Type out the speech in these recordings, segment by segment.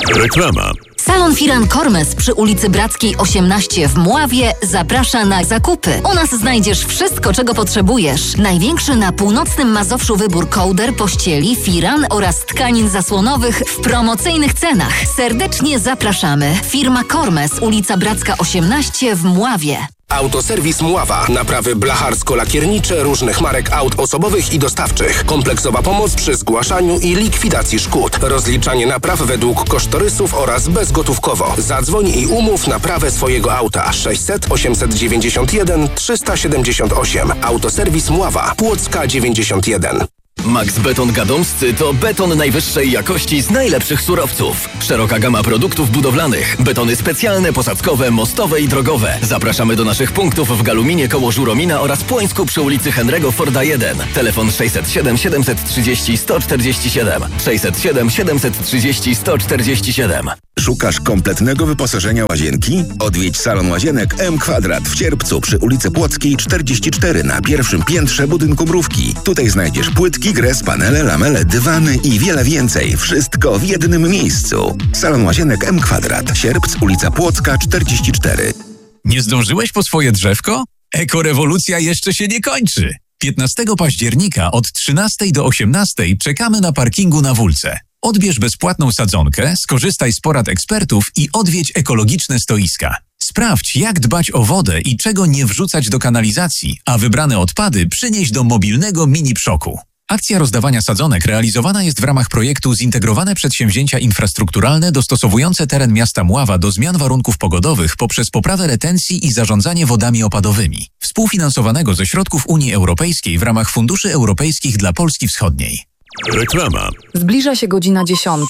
Reklama. Salon Firan Kormes przy ulicy Brackiej 18 w Mławie zaprasza na zakupy. U nas znajdziesz wszystko, czego potrzebujesz. Największy na północnym Mazowszu wybór kołder, pościeli, firan oraz tkanin zasłonowych w promocyjnych cenach. Serdecznie zapraszamy. Firma Kormes, ulica Bracka 18 w Mławie. Autoserwis Mława. Naprawy blacharsko-lakiernicze różnych marek aut osobowych i dostawczych. Kompleksowa pomoc przy zgłaszaniu i likwidacji szkód. Rozliczanie napraw według kosztorysów oraz bezgotówkowo. Zadzwoń i umów naprawę swojego auta. 600 891 378. Autoserwis Mława. Płocka 91. Max Beton Gadomscy to beton najwyższej jakości z najlepszych surowców. Szeroka gama produktów budowlanych. Betony specjalne, posadzkowe, mostowe i drogowe. Zapraszamy do naszych punktów w Galuminie koło Żuromina oraz Płońsku przy ulicy Henry'ego Forda 1. Telefon 607 730 147. 607 730 147. Szukasz kompletnego wyposażenia łazienki? Odwiedź salon łazienek M Kwadrat w Cierpcu przy ulicy Płockiej 44 na pierwszym piętrze budynku Mrówki. Tutaj znajdziesz płytki, gres, panele, lamele, dywany i wiele więcej. Wszystko w jednym miejscu. Salon łazienek M Kwadrat. Sierpc, ulica Płocka 44. Nie zdążyłeś po swoje drzewko? Ekorewolucja jeszcze się nie kończy. 15 października od 13 do 18 czekamy na parkingu na Wólce. Odbierz bezpłatną sadzonkę, skorzystaj z porad ekspertów i odwiedź ekologiczne stoiska. Sprawdź, jak dbać o wodę i czego nie wrzucać do kanalizacji, a wybrane odpady przynieś do mobilnego mini-przoku. Akcja rozdawania sadzonek realizowana jest w ramach projektu Zintegrowane Przedsięwzięcia Infrastrukturalne dostosowujące teren miasta Mława do zmian warunków pogodowych poprzez poprawę retencji i zarządzanie wodami opadowymi, współfinansowanego ze środków Unii Europejskiej w ramach Funduszy Europejskich dla Polski Wschodniej. Reklama. Zbliża się godzina 10.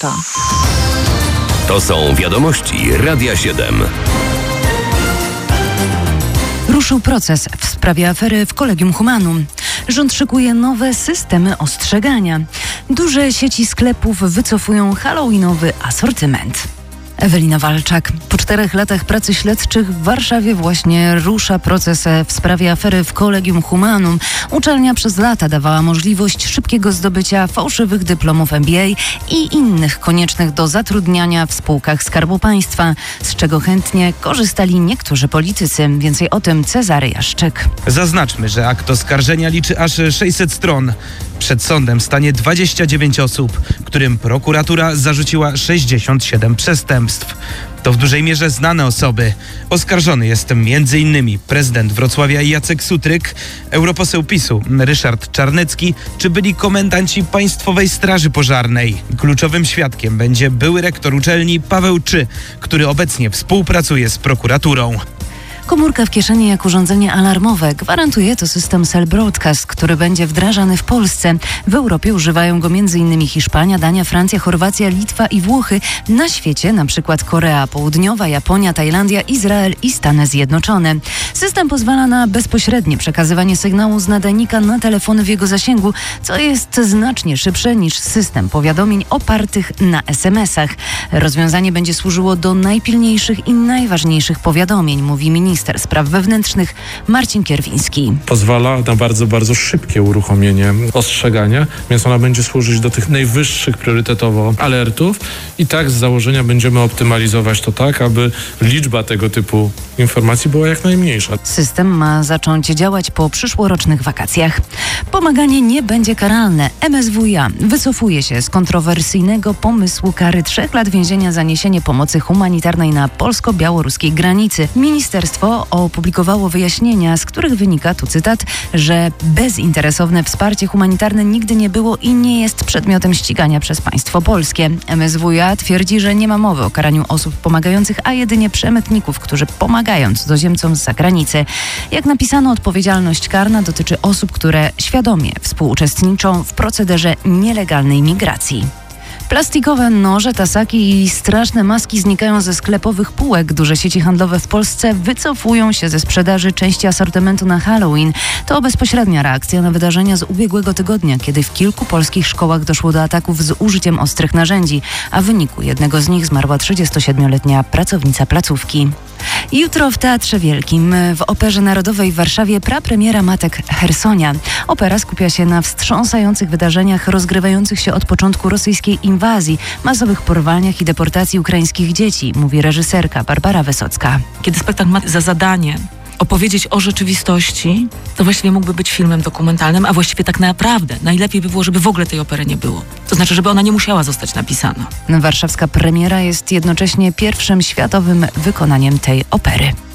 To są wiadomości Radia 7. Ruszył proces w sprawie afery w Collegium Humanum. Rząd szykuje nowe systemy ostrzegania. Duże sieci sklepów wycofują halloweenowy asortyment. Ewelina Walczak. Po 4 latach pracy śledczych w Warszawie właśnie rusza proces w sprawie afery w Collegium Humanum. Uczelnia przez lata dawała możliwość szybkiego zdobycia fałszywych dyplomów MBA i innych koniecznych do zatrudniania w spółkach Skarbu Państwa, z czego chętnie korzystali niektórzy politycy. Więcej o tym Cezary Jaszczyk. Zaznaczmy, że akt oskarżenia liczy aż 600 stron. Przed sądem stanie 29 osób, którym prokuratura zarzuciła 67 przestępstw. To w dużej mierze znane osoby. Oskarżony jest m.in. prezydent Wrocławia Jacek Sutryk, europoseł PiS-u Ryszard Czarnecki czy byli komendanci Państwowej Straży Pożarnej. Kluczowym świadkiem będzie były rektor uczelni Paweł Czy, który obecnie współpracuje z prokuraturą. Komórka w kieszeni jak urządzenie alarmowe. Gwarantuje to system Cell Broadcast, który będzie wdrażany w Polsce. W Europie używają go m.in. Hiszpania, Dania, Francja, Chorwacja, Litwa i Włochy. Na świecie np. Korea Południowa, Japonia, Tajlandia, Izrael i Stany Zjednoczone. System pozwala na bezpośrednie przekazywanie sygnału z nadajnika na telefony w jego zasięgu, co jest znacznie szybsze niż system powiadomień opartych na SMS-ach. Rozwiązanie będzie służyło do najpilniejszych i najważniejszych powiadomień, mówi minister spraw wewnętrznych Marcin Kierwiński. Pozwala na bardzo, bardzo szybkie uruchomienie ostrzegania, więc ona będzie służyć do tych najwyższych priorytetowo alertów i tak z założenia będziemy optymalizować to tak, aby liczba tego typu informacji była jak najmniejsza. System ma zacząć działać po przyszłorocznych wakacjach. Pomaganie nie będzie karalne. MSWiA wycofuje się z kontrowersyjnego pomysłu kary 3 lat więzienia za niesienie pomocy humanitarnej na polsko-białoruskiej granicy. Ministerstwo opublikowało wyjaśnienia, z których wynika, tu cytat, że bezinteresowne wsparcie humanitarne nigdy nie było i nie jest przedmiotem ścigania przez państwo polskie. MSWiA twierdzi, że nie ma mowy o karaniu osób pomagających, a jedynie przemytników, którzy pomagają cudzoziemcom z zagranicy. Jak napisano, odpowiedzialność karna dotyczy osób, które świadomie współuczestniczą w procederze nielegalnej migracji. Plastikowe noże, tasaki i straszne maski znikają ze sklepowych półek. Duże sieci handlowe w Polsce wycofują się ze sprzedaży części asortymentu na Halloween. To bezpośrednia reakcja na wydarzenia z ubiegłego tygodnia, kiedy w kilku polskich szkołach doszło do ataków z użyciem ostrych narzędzi, a w wyniku jednego z nich zmarła 37-letnia pracownica placówki. Jutro w Teatrze Wielkim w Operze Narodowej w Warszawie prapremiera Matek Chersonia. Opera skupia się na wstrząsających wydarzeniach rozgrywających się od początku rosyjskiej inwazji, masowych porwaniach i deportacji ukraińskich dzieci, mówi reżyserka Barbara Wysocka. Kiedy spektakl ma za zadanie opowiedzieć o rzeczywistości, to właściwie mógłby być filmem dokumentalnym, a właściwie tak naprawdę najlepiej by było, żeby w ogóle tej opery nie było. To znaczy, żeby ona nie musiała zostać napisana. Warszawska premiera jest jednocześnie pierwszym światowym wykonaniem tej opery.